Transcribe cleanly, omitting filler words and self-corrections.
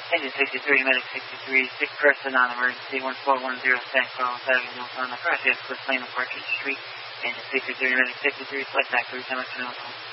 Engine 63, Medic 63, sick person on emergency, 1410 St. Carlos Avenue, on the crash, yes, Cliff Lane, Partridge Street. Engine 63, Medic 63, flight back to Lieutenant Colonel.